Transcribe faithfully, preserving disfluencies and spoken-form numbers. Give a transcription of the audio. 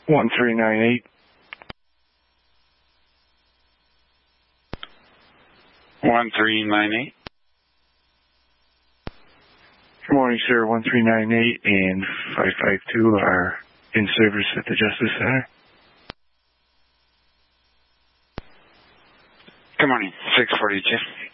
one three nine eight. one three nine eight. Good morning, sir. one three nine eight and five five two are in service at the Justice Center. Good morning, six forty-two.